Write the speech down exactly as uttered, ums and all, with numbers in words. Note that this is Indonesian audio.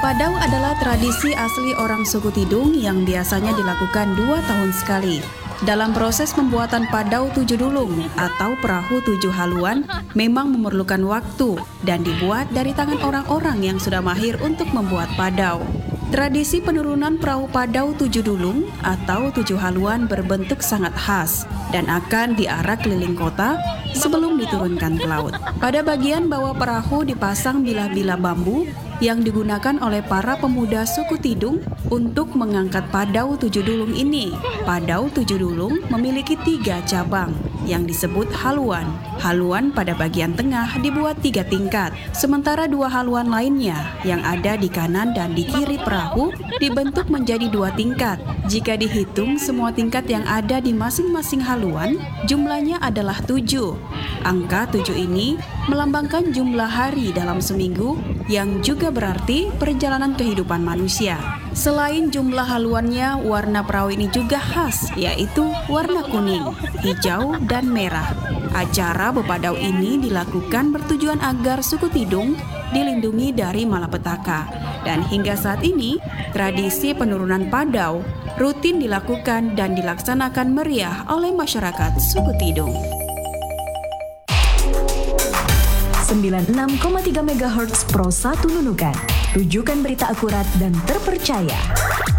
Padau adalah tradisi asli orang suku Tidung yang biasanya dilakukan dua tahun sekali. Dalam proses pembuatan Padau Tujuh Dulung atau perahu tujuh haluan memang memerlukan waktu dan dibuat dari tangan orang-orang yang sudah mahir untuk membuat padau. Tradisi penurunan perahu Padau Tujuh Dulung atau tujuh haluan berbentuk sangat khas dan akan diarak keliling kota sebelum diturunkan ke laut. Pada bagian bawah perahu dipasang bilah-bilah bambu yang digunakan oleh para pemuda suku Tidung untuk mengangkat Padau Tujuh Dulung ini. Padau Tujuh Dulung memiliki tiga cabang yang disebut haluan. Haluan pada bagian tengah dibuat tiga tingkat, sementara dua haluan lainnya yang ada di kanan dan di kiri perahu dibentuk menjadi dua tingkat. Jika dihitung semua tingkat yang ada di masing-masing haluan, jumlahnya adalah tujuh. Angka tujuh ini melambangkan jumlah hari dalam seminggu yang juga berarti perjalanan kehidupan manusia. Selain jumlah haluannya, warna perahu ini juga khas, yaitu warna kuning, hijau, dan merah. Acara bepadau ini dilakukan bertujuan agar suku Tidung dilindungi dari malapetaka. Dan hingga saat ini, tradisi penurunan padau rutin dilakukan dan dilaksanakan meriah oleh masyarakat suku Tidung. sembilan puluh enam koma tiga megahertz Pro satu Nunukan. Rujukan berita akurat dan terpercaya.